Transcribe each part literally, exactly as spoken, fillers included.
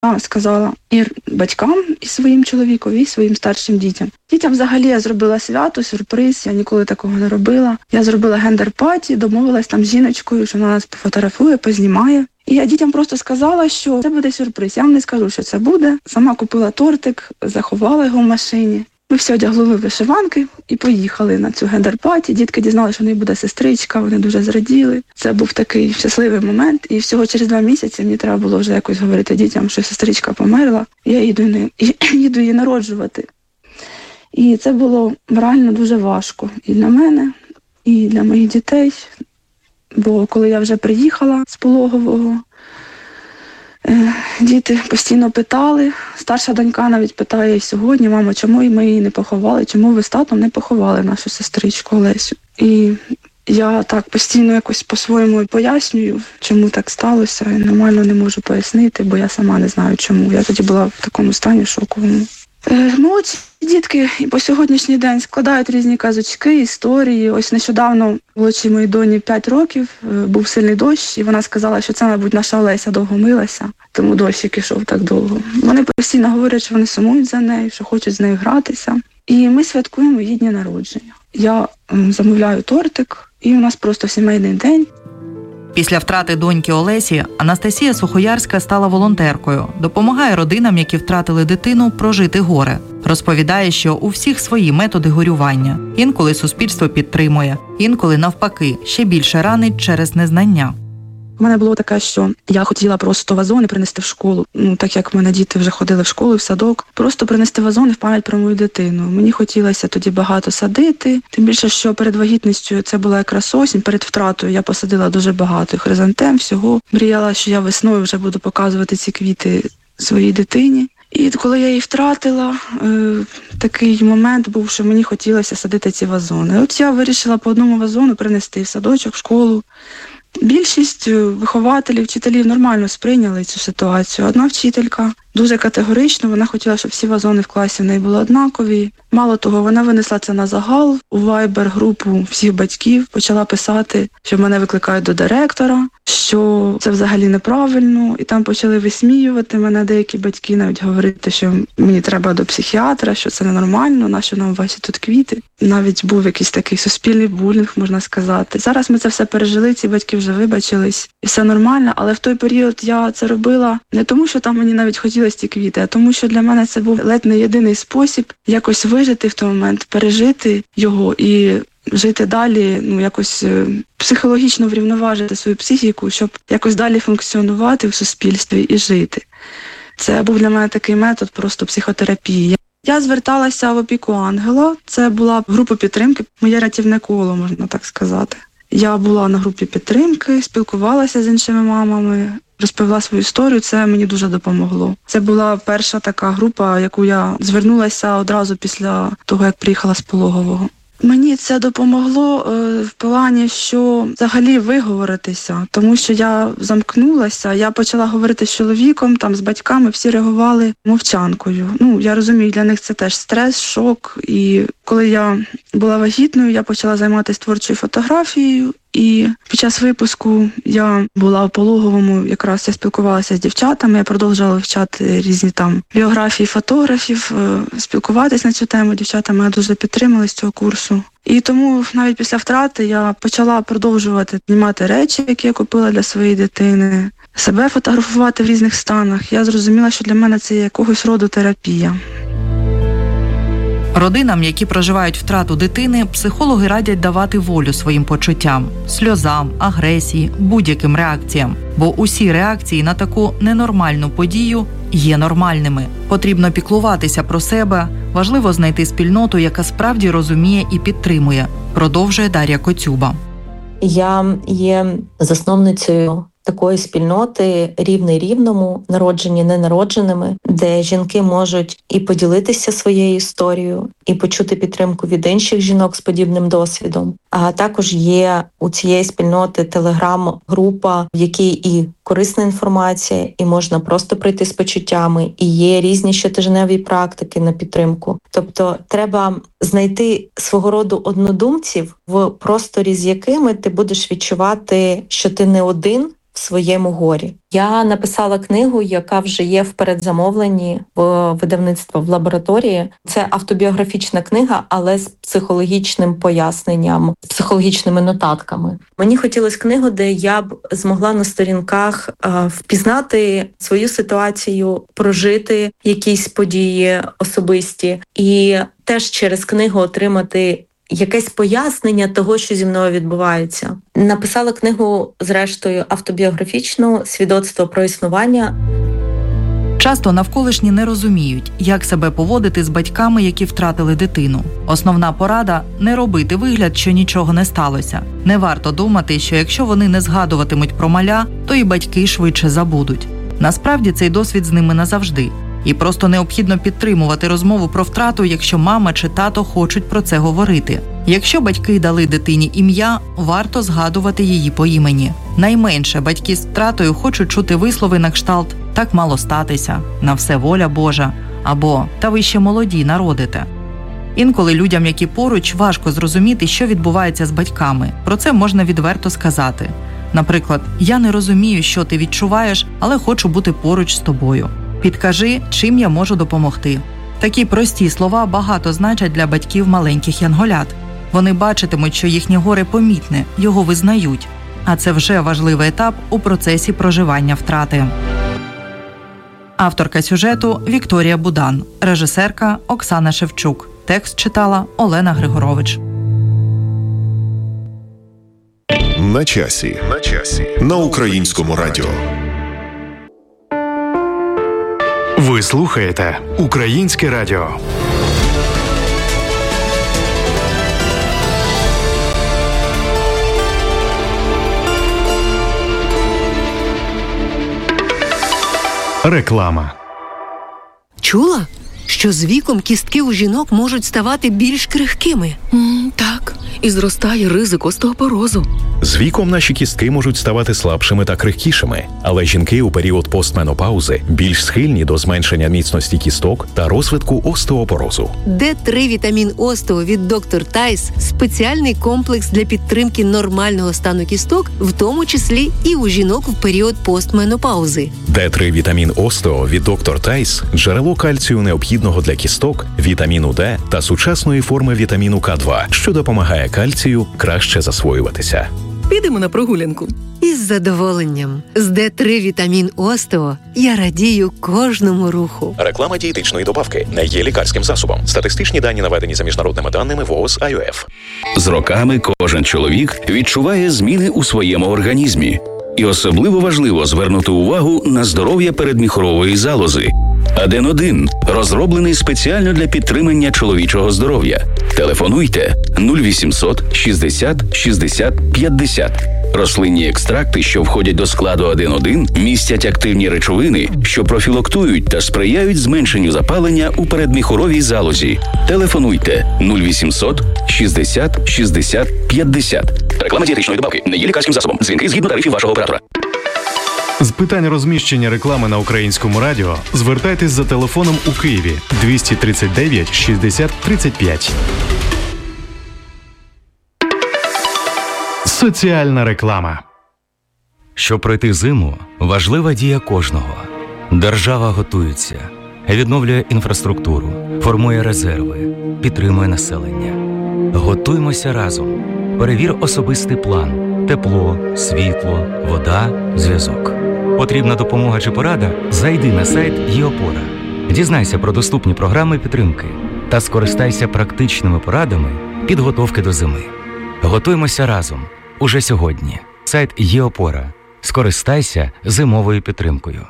сказала і батькам, і своїм чоловікові, і своїм старшим дітям. Дітям взагалі я зробила свято, сюрприз, я ніколи такого не робила. Я зробила гендер-паті, домовилась там з жіночкою, що вона нас пофотографує, познімає. І я дітям просто сказала, що це буде сюрприз. Я вам не скажу, що це буде. Сама купила тортик, заховала його в машині. Ми всі одягли вишиванки і поїхали на цю гендер-паті. Дітки дізналися, що в них буде сестричка, вони дуже зраділи. Це був такий щасливий момент. І всього через два місяці мені треба було вже якось говорити дітям, що сестричка померла. І я їду, їду її народжувати. І це було реально дуже важко і для мене, і для моїх дітей. Бо коли я вже приїхала з пологового, діти постійно питали, старша донька навіть питає сьогодні: мамо, чому ми її не поховали, чому ви з татом не поховали нашу сестричку Олесю? І я так постійно якось по-своєму пояснюю, чому так сталося, і нормально не можу пояснити, бо я сама не знаю чому. Я тоді була в такому стані шоковому. Ну, ці дітки і по сьогоднішній день складають різні казочки, історії. Ось нещодавно молодшій моїй доні п'ять років, був сильний дощ, і вона сказала, що це, мабуть, наша Олеся довго милася, тому дощик ішов так довго. Вони постійно говорять, що вони сумують за нею, що хочуть з нею гратися. І ми святкуємо її дні народження. Я замовляю тортик, і у нас просто сімейний день. Після втрати доньки Олесі Анастасія Сухоярська стала волонтеркою, допомагає родинам, які втратили дитину, прожити горе. Розповідає, що у всіх свої методи горювання. Інколи суспільство підтримує, інколи навпаки, ще більше ранить через незнання. У мене було таке, що я хотіла просто вазони принести в школу. Ну, так як в мене діти вже ходили в школу, в садок. Просто принести вазони в пам'ять про мою дитину. Мені хотілося тоді багато садити. Тим більше, що перед вагітністю це була якраз осінь, перед втратою я посадила дуже багато хризантем, всього. Мріяла, що я весною вже буду показувати ці квіти своїй дитині. І коли я її втратила, е, такий момент був, що мені хотілося садити ці вазони. От я вирішила по одному вазону принести в садочок, в школу. Більшість вихователів, вчителів нормально сприйняли цю ситуацію. Одна вчителька дуже категорично, вона хотіла, щоб всі вазони в класі в неї були однакові. Мало того, вона винесла це на загал у вайбер-групу всіх батьків, почала писати, що мене викликають до директора, що це взагалі неправильно, і там почали висміювати мене деякі батьки, навіть говорити, що мені треба до психіатра, що це ненормально, нащо нам ваші тут квіти. Навіть був якийсь такий суспільний булінг, можна сказати. Зараз ми це все пережили, ці батьки вже вибачились, і все нормально, але в той період я це робила не тому, що там мені навіть хотілося ті квіти, а тому, що для мене це був ледь не єдиний спосіб якось вижити в той момент, пережити його і жити далі, ну якось психологічно врівноважити свою психіку, щоб якось далі функціонувати в суспільстві і жити. Це був для мене такий метод просто психотерапії. Я зверталася в опіку Ангела, це була група підтримки, моє рятівне коло, можна так сказати. Я була на групі підтримки, спілкувалася з іншими мамами, розповіла свою історію, це мені дуже допомогло. Це була перша така група, яку я звернулася одразу після того, як приїхала з пологового. Мені це допомогло е, в плані, що взагалі виговоритися, тому що я замкнулася, я почала говорити з чоловіком, там, з батьками, всі реагували мовчанкою. Ну, я розумію, для них це теж стрес, шок. І коли я була вагітною, я почала займатися творчою фотографією. І під час випуску я була в пологовому, якраз я спілкувалася з дівчатами, я продовжувала вивчати різні там біографії фотографів, спілкуватись на цю тему. Дівчата мене дуже підтримали з цього курсу. І тому навіть після втрати я почала продовжувати знімати речі, які я купила для своєї дитини, себе фотографувати в різних станах. Я зрозуміла, що для мене це є якогось роду терапія. Родинам, які проживають втрату дитини, психологи радять давати волю своїм почуттям, сльозам, агресії, будь-яким реакціям. Бо усі реакції на таку ненормальну подію є нормальними. Потрібно піклуватися про себе, важливо знайти спільноту, яка справді розуміє і підтримує, продовжує Дар'я Коцюба. Я є засновницею такої спільноти «Рівний рівному», народжені ненародженими, де жінки можуть і поділитися своєю історією, і почути підтримку від інших жінок з подібним досвідом. А також є у цієї спільноти телеграм-група, в якій і корисна інформація, і можна просто прийти з почуттями, і є різні щотижневі практики на підтримку. Тобто треба знайти свого роду однодумців в просторі, з якими ти будеш відчувати, що ти не один, в своєму горі. Я написала книгу, яка вже є в передзамовленні в видавництво в лабораторії. Це автобіографічна книга, але з психологічним поясненням, з психологічними нотатками. Мені хотілося книгу, де я б змогла на сторінках впізнати свою ситуацію, прожити якісь події особисті і теж через книгу отримати якесь пояснення того, що зі мною відбувається. Написала книгу, зрештою, автобіографічну «Свідоцтво про існування». Часто навколишні не розуміють, як себе поводити з батьками, які втратили дитину. Основна порада – не робити вигляд, що нічого не сталося. Не варто думати, що якщо вони не згадуватимуть про маля, то і батьки швидше забудуть. Насправді цей досвід з ними назавжди. І просто необхідно підтримувати розмову про втрату, якщо мама чи тато хочуть про це говорити. Якщо батьки дали дитині ім'я, варто згадувати її по імені. Найменше батьки з втратою хочуть чути вислови на кшталт «так мало статися», «на все воля Божа» або «та ви ще молоді, народите». Інколи людям, які поруч, важко зрозуміти, що відбувається з батьками. Про це можна відверто сказати. Наприклад, «я не розумію, що ти відчуваєш, але хочу бути поруч з тобою. Підкажи, чим я можу допомогти». Такі прості слова багато значать для батьків маленьких янголят. Вони бачитимуть, що їхнє горе помітне, його визнають. А це вже важливий етап у процесі проживання втрати. Авторка сюжету – Вікторія Будан, режисерка – Оксана Шевчук. Текст читала Олена Григорович. На часі. На часі. На Українському радіо. Ви слухаєте Українське радіо. Реклама. Чула, що з віком кістки у жінок можуть ставати більш крихкими? Mm, так, і зростає ризик остеопорозу. З віком наші кістки можуть ставати слабшими та крихкішими, але жінки у період постменопаузи більш схильні до зменшення міцності кісток та розвитку остеопорозу. Д три вітамін Остео від доктор Тайс – спеціальний комплекс для підтримки нормального стану кісток, в тому числі і у жінок в період постменопаузи. Д три вітамін Остео від доктор Тайс – джерело кальцію, необхідного для кісток, вітаміну Д та сучасної форми вітаміну К два, що допомагає кальцію краще засвоюватися. Підемо на прогулянку. Із задоволенням. З Д три вітамін Остео я радію кожному руху. Реклама дієтичної добавки не є лікарським засобом. Статистичні дані наведені за міжнародними даними ВООЗ ай о еф. З роками кожен чоловік відчуває зміни у своєму організмі. І особливо важливо звернути увагу на здоров'я передміхорової залози. Аден один розроблений спеціально для підтримання чоловічого здоров'я. Телефонуйте нуль вісімсот шістдесят шістдесят п'ятдесят. Рослинні екстракти, що входять до складу Аден один, містять активні речовини, що профілактують та сприяють зменшенню запалення у передміхоровій залозі. Телефонуйте нуль вісімсот шістдесят шістдесят п'ятдесят. Реклама дієтичної добавки не є лікарським засобом. Дзвінки згідно тарифів вашого оператора. З питань розміщення реклами на Українському радіо звертайтесь за телефоном у Києві двісті тридцять дев'ять шістдесят тридцять п'ять. Соціальна реклама. Щоб пройти зиму, важлива дія кожного. Держава готується, відновлює інфраструктуру, формує резерви, підтримує населення. Готуймося разом. Перевір особистий план. Тепло, світло, вода, зв'язок. Потрібна допомога чи порада? Зайди на сайт ЄОпора. Дізнайся про доступні програми підтримки та скористайся практичними порадами підготовки до зими. Готуймося разом. Уже сьогодні. Сайт ЄОпора. Скористайся зимовою підтримкою.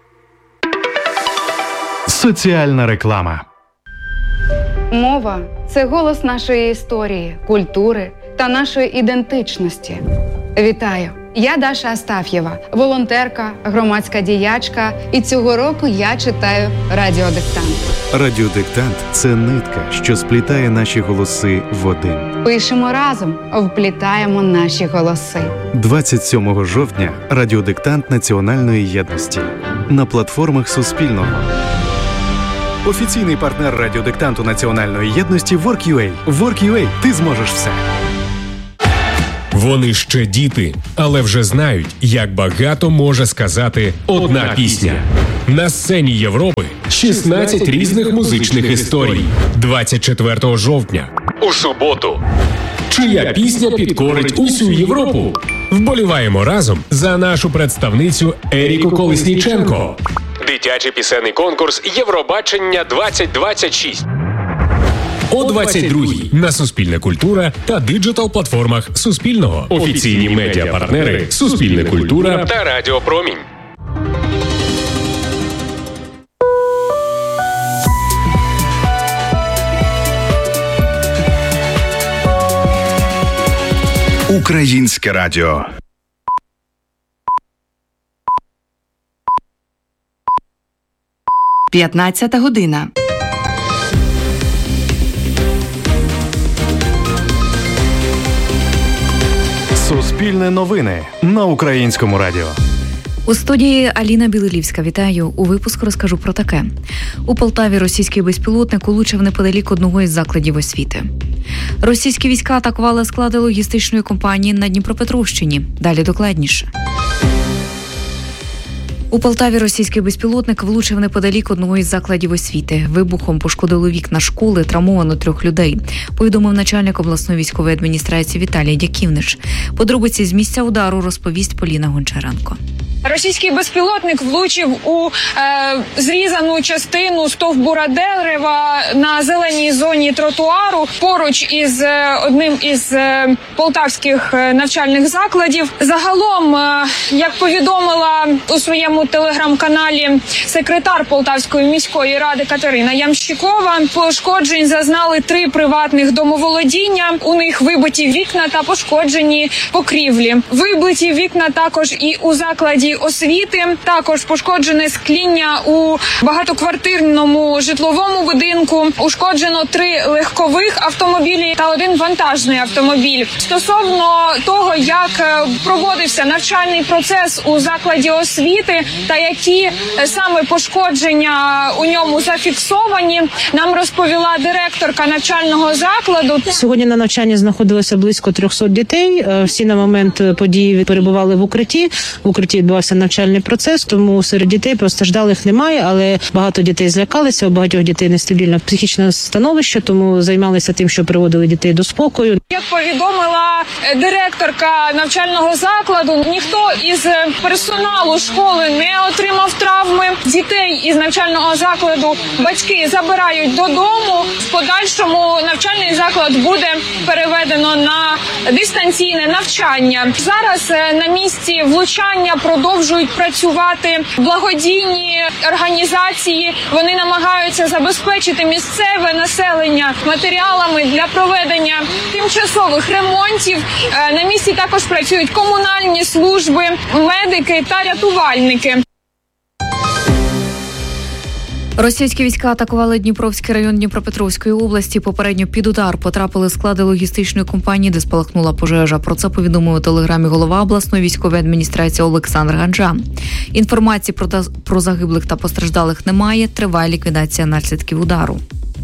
Соціальна реклама. Мова – це голос нашої історії, культури та нашої ідентичності. Вітаю! Я Даша Астаф'єва, волонтерка, громадська діячка, і цього року я читаю «Радіодиктант». «Радіодиктант» – це нитка, що сплітає наші голоси в один. Пишемо разом, вплітаємо наші голоси. двадцять сьомого жовтня «Радіодиктант Національної єдності» на платформах Суспільного. Офіційний партнер радіодиктанту Національної єдності WorkUA. WorkUA – ти зможеш все. Вони ще діти, але вже знають, як багато може сказати одна пісня. На сцені Європи шістнадцять різних музичних історій. двадцять четвертого жовтня. У суботу. Чия пісня підкорить усю Європу? Вболіваємо разом за нашу представницю Еріку Колесніченко. Дитячий пісенний конкурс Євробачення двадцять двадцять шість. О двадцять другій на Суспільне культура та диджитал-платформах Суспільного. Офіційні медіапартнери Суспільне культура та Радіо Промінь. Українське радіо. п'ятнадцята година. Суспільне новини на Українському радіо. У студії Аліна Білилівська. Вітаю. У випуску розкажу про таке. У Полтаві російський безпілотник улучив неподалік одного із закладів освіти. Російські війська атакували склади логістичної компанії на Дніпропетровщині. Далі докладніше. У Полтаві російський безпілотник влучив неподалік одного із закладів освіти. Вибухом пошкодило вікна школи, травмовано трьох людей, повідомив начальник обласної військової адміністрації Віталій Дяківнич. Подробиці з місця удару розповість Поліна Гончаренко. Російський безпілотник влучив у е, зрізану частину стовбура дерева на зеленій зоні тротуару поруч із е, одним із е, полтавських е, навчальних закладів. Загалом, е, як повідомила у своєму телеграм-каналі секретар Полтавської міської ради Катерина Ямщикова, пошкоджень зазнали три приватних домоволодіння. У них вибиті вікна та пошкоджені покрівлі. Вибиті вікна також і у закладі освіти, також пошкоджене скління у багатоквартирному житловому будинку, ушкоджено три легкових автомобілі та один вантажний автомобіль. Стосовно того, як проводився навчальний процес у закладі освіти та які саме пошкодження у ньому зафіксовані, нам розповіла директорка навчального закладу. Сьогодні на навчанні знаходилося близько трьохсот дітей. Всі на момент події перебували в укритті. В укритті відбувався навчальний процес, тому серед дітей постраждалих немає, але багато дітей злякалися, у багатьох дітей нестабільне психічне становище, тому займалися тим, що приводили дітей до спокою. Як повідомила директорка навчального закладу, ніхто із персоналу школи не отримав травми. Дітей із навчального закладу батьки забирають додому. В подальшому навчальний заклад буде переведено на дистанційне навчання. Зараз на місці влучання продовжують працювати благодійні організації. Вони намагаються забезпечити місцеве населення матеріалами для проведення тимчасових ремонтів. На місці також працюють комунальні служби, медики та рятувальники. Російські війська атакували Дніпровський район Дніпропетровської області. Попередньо під удар потрапили склади логістичної компанії, де спалахнула пожежа. Про це повідомив у телеграмі голова обласної військової адміністрації Олександр Ганджа. Інформації про, та... про загиблих та постраждалих немає. Триває ліквідація наслідків удару.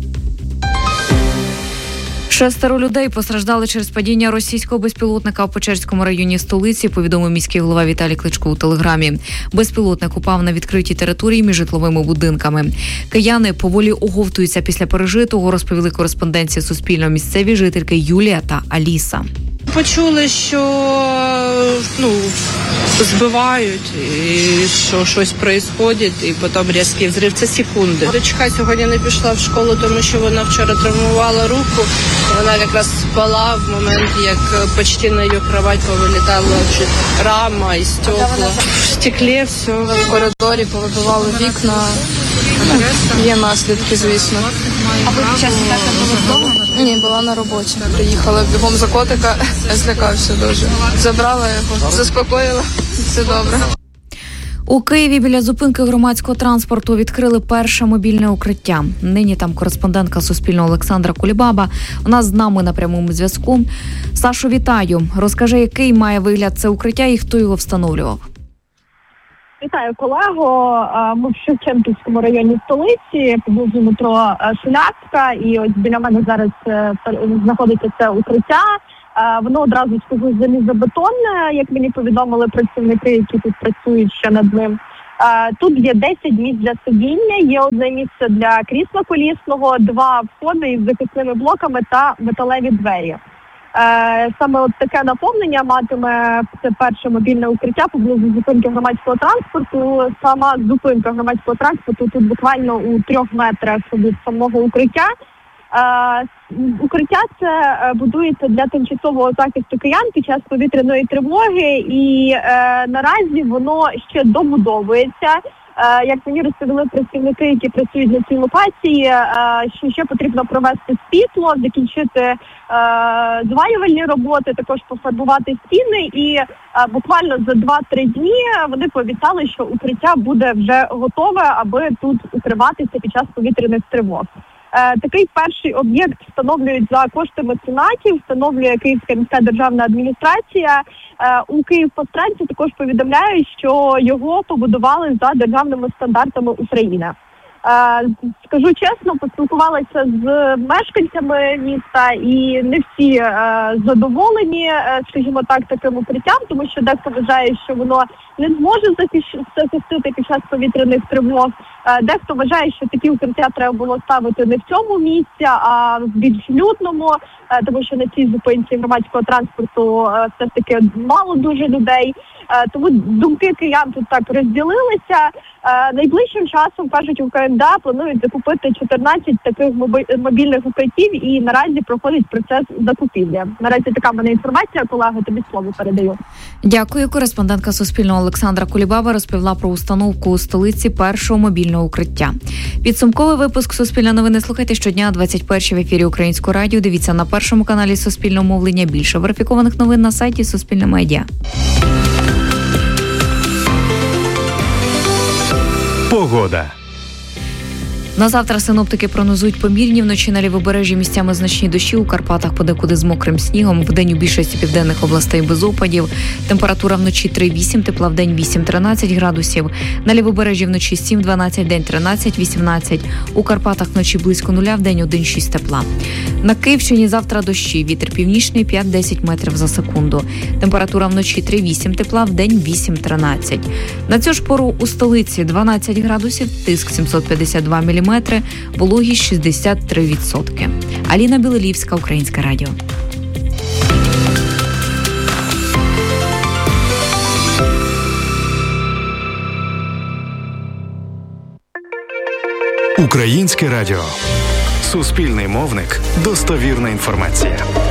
Шестеро людей постраждали через падіння російського безпілотника в Печерському районі столиці, повідомив міський голова Віталій Кличко у телеграмі. Безпілотник упав на відкритій території між житловими будинками. Кияни поволі оговтуються після пережитого, розповіли кореспонденції Суспільного місцеві жительки Юлія та Аліса. Почули, що ну, збивають, і що щось відбувається, і потім різкий взрив. Це секунди. Дочка сьогодні не пішла в школу, тому що вона вчора травмувала руку. Вона якраз спала в момент, як почти на її кровать повилітала рама і стекла. В стеклі все, в коридорі повибивали вікна. Є наслідки, звісно. А ви під час атаки були вдома? Ні, була на роботі. Приїхала бігом за котика, злякався дуже. Забрала його, заспокоїла, все добре. У Києві біля зупинки громадського транспорту відкрили перше мобільне укриття. Нині там кореспондентка Суспільного Олександра Кулібаба. Вона з нами на прямому зв'язку. Сашо, вітаю. Розкажи, який має вигляд це укриття і хто його встановлював? Вітаю, колего. Ми в Шевченківському районі столиці, поблизу метро Шуляцька. І ось біля мене зараз знаходиться це укриття. Воно одразу скажу залізобетонне, як мені повідомили працівники, які тут працюють ще над ним. Тут є десять місць для сидіння, є одне місце для крісла колісного, два входи із захисними блоками та металеві двері. Саме от таке наповнення матиме це перше мобільне укриття поблизу зупинки громадського транспорту. Сама зупинка громадського транспорту тут буквально у трьох метрах від самого укриття. Укриття це будується для тимчасового захисту киян під час повітряної тривоги, і е, наразі воно ще добудовується. Е, як мені розповіли працівники, які працюють на цій локації, е, що ще потрібно провести світло, закінчити е, зварювальні роботи, також пофарбувати стіни, і е, буквально за два-три дні вони пообіцяли, що укриття буде вже готове, аби тут укриватися під час повітряних тривог. Такий перший об'єкт встановлюють за кошти меценатів, встановлює Київська міська державна адміністрація. У Київпостранці також повідомляють, що його побудували за державними стандартами України. Скажу чесно, поспілкувалася з мешканцями міста, і не всі е, задоволені, скажімо так, таким укриттям, тому що дехто вважає, що воно не зможе захистити під час повітряних тривог. Е, дехто вважає, що такі укриття треба було ставити не в цьому місці, а в більш людному, е, тому що на цій зупинці громадського транспорту е, все ж таки мало дуже людей. Е, тому думки киян тут так розділилися. Е, найближчим часом, кажуть, у КМДА планують закупити чотирнадцять таких мобільних укриттів, і наразі проходить процес закупівлі. Наразі така в мене інформація, колеги, тобі слово передаю. Дякую. Кореспондентка Суспільного Олександра Кулібаба розповіла про установку у столиці першого мобільного укриття. Підсумковий випуск Суспільне новини слухайте щодня о двадцять першій в ефірі Українського радіо. Дивіться на першому каналі Суспільного мовлення. Більше верифікованих новин на сайті Суспільне медіа. Погода. На завтра синоптики прогнозують помірні, вночі на лівобережжі місцями значні дощі, у Карпатах подекуди з мокрим снігом, вдень у більшості південних областей без опадів. Температура вночі три-вісім, тепла вдень вісім-тринадцять градусів. На лівобережжі вночі сім-дванадцять, день тринадцять-вісімнадцять. У Карпатах вночі близько нуля, вдень один-шість тепла. На Київщині завтра дощі, вітер північний п'ять-десять метрів за секунду. Температура вночі три-вісім, тепла вдень вісім-тринадцять. На цю ж пору у столиці дванадцять градусів, тиск сімсот п'ятдесят два міліметри. Вологість шістдесят три відсотки. Аліна Білолівська, Українське радіо. Українське радіо. Суспільний мовник. Достовірна інформація.